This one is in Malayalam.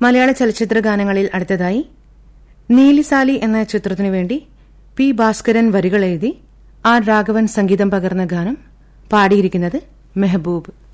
മലയാള ചലച്ചിത്ര ഗാനങ്ങളിൽ അടുത്തതായി നീലിസാലി എന്ന ചിത്രത്തിനുവേണ്ടി പി ഭാസ്കരൻ വരികൾ എഴുതി ആർ രാഘവൻ സംഗീതം പകർന്ന ഗാനം പാടിയിരിക്കുന്നത് മെഹബൂബ്.